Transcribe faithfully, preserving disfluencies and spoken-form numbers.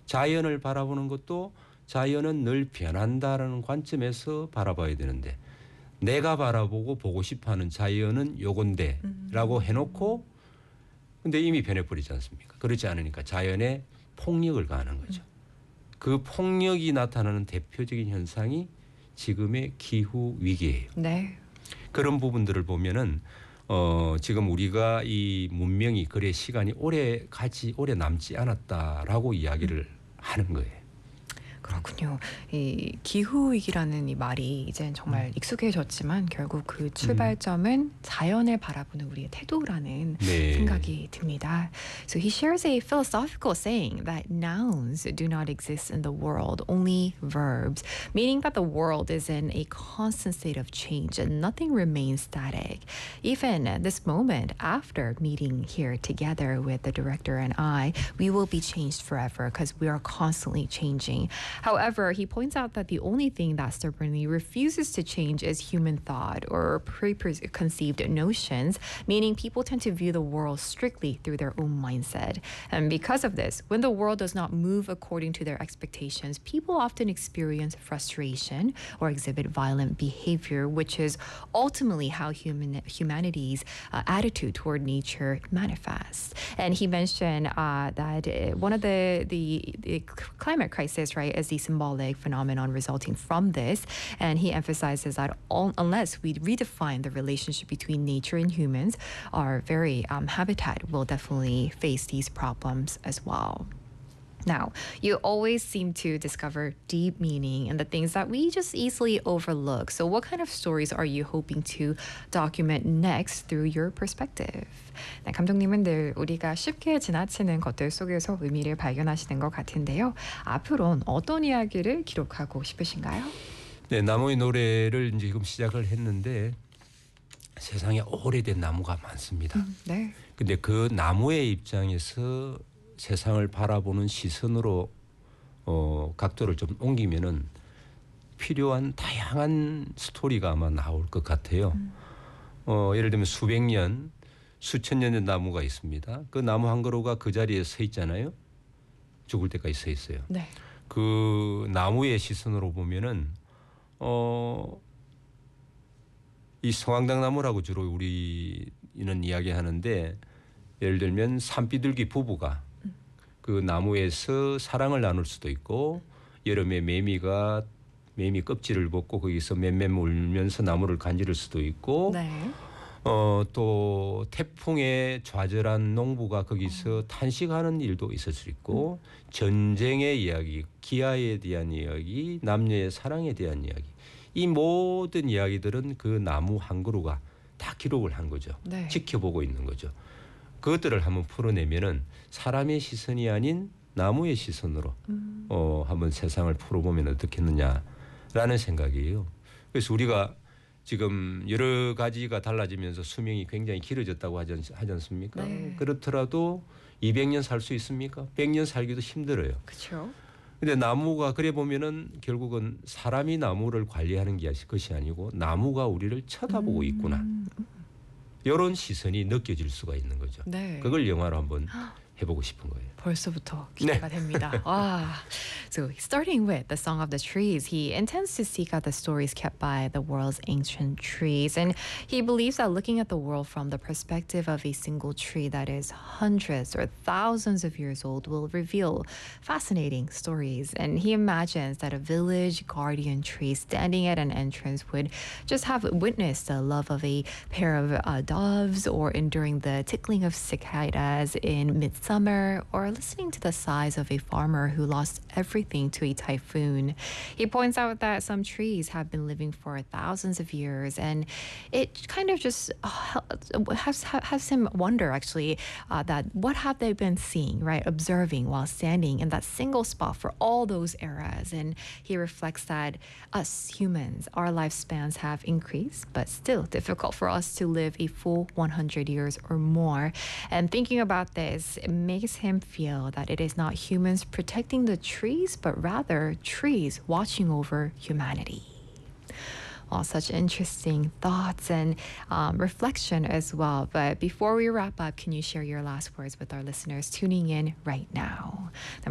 자연을 바라보는 것도 자연은 늘 변한다라는 관점에서 바라봐야 되는데 내가 바라보고 보고 싶어하는 자연은 요건데 음. 라고 해놓고 근데 이미 변해버리지 않습니까? 그렇지 않으니까 자연에 폭력을 가하는 거죠. 음. 그 폭력이 나타나는 대표적인 현상이 지금의 기후 위기예요. 네. 그런 부분들을 보면은 어 지금 우리가 이 문명이 그래 시간이 오래 가지 오래 남지 않았다라고 이야기를 음. 하는 거예요. 그렇군요. 이 기후 위기라는 이 말이 이젠 정말 음. 익숙해졌지만 결국 그 출발점은 음. 자연을 바라보는 우리의 태도라는 네. 생각이 듭니다. So he shares a philosophical saying that nouns do not exist in the world, only verbs, meaning that the world is in a constant state of change and nothing remains static. Even at this moment, after meeting here together with the director and I, we will be changed forever because we are constantly changing. However, he points out that the only thing that stubbornly refuses to change is human thought or preconceived notions, meaning people tend to view the world strictly through their own mindset. And because of this, when the world does not move according to their expectations, people often experience frustration or exhibit violent behavior, which is ultimately how human humanity's uh, attitude toward nature manifests. And he mentioned uh, that uh, one of the, the the climate crisis, right, is the symbolic phenomenon resulting from this. And he emphasizes that all, unless we redefine the relationship between nature and humans, our very um, habitat will definitely face these problems as well. Now, you always seem to discover deep meaning in the things that we just easily overlook. So what kind of stories are you hoping to document next through your perspective? 네, 감독님은 늘 우리가 쉽게 지나치는 것들 속에서 의미를 발견하시는 것 같은데요. 앞으로는 어떤 이야기를 기록하고 싶으신가요? 네, 나무의 노래를 이제 지금 시작을 했는데 세상에 오래된 나무가 많습니다. 음, 네. 근데 그 나무의 입장에서 세상을 바라보는 시선으로 어, 각도를 좀 옮기면은 필요한 다양한 스토리가 아마 나올 것 같아요. 음. 어, 예를 들면 수백 년, 수천 년의 나무가 있습니다. 그 나무 한 그루가 그 자리에 서 있잖아요. 죽을 때까지 서 있어요. 네. 그 나무의 시선으로 보면은 어, 이 성황당 나무라고 주로 우리는 이야기하는데 예를 들면 산비둘기 부부가 그 나무에서 사랑을 나눌 수도 있고 여름에 매미가 매미 껍질을 벗고 거기서 맴맴 울면서 나무를 간지를 수도 있고 네. 어, 또 태풍에 좌절한 농부가 거기서 어. 탄식하는 일도 있을 수 있고 음. 전쟁의 이야기, 기아에 대한 이야기, 남녀의 사랑에 대한 이야기 이 모든 이야기들은 그 나무 한 그루가 다 기록을 한 거죠. 네. 지켜보고 있는 거죠. 그것들을 한번 풀어내면은 사람의 시선이 아닌 나무의 시선으로 음. 어, 한번 세상을 풀어보면 어떻겠느냐라는 생각이에요. 그래서 우리가 지금 여러 가지가 달라지면서 수명이 굉장히 길어졌다고 하지, 하지 않습니까? 네. 그렇더라도 이백 년 살 수 있습니까? 백 년 살기도 힘들어요. 그렇죠. 근데 나무가 그래 보면은 결국은 사람이 나무를 관리하는 것이 아니고 나무가 우리를 쳐다보고 음. 있구나. 이런 시선이 느껴질 수가 있는 거죠. 네. 그걸 영화로 한번 해보고 싶은 거예요. 벌써부터 기대가 네. 됩니다. 와. So starting with the Song of the Trees, he intends to seek out the stories kept by the world's ancient trees. And he believes that looking at the world from the perspective of a single tree that is hundreds or thousands of years old will reveal fascinating stories. And he imagines that a village guardian tree standing at an entrance would just have witnessed the love of a pair of uh, doves or enduring the tickling of cicadas in midsummer or listening to the sighs of a farmer who lost everything to a typhoon. He points out that some trees have been living for thousands of years, and it kind of just uh, has, has him wonder, actually, uh, that what have they been seeing, right, observing while standing in that single spot for all those eras. And he reflects that us humans, our lifespans have increased, but still difficult for us to live a full one hundred years or more. And thinking about this, it makes him feel that it is not humans protecting the trees, but rather trees watching over humanity. Well, such interesting thoughts and um, reflection as well. But before we wrap up, can you share your last words with our listeners tuning in right now?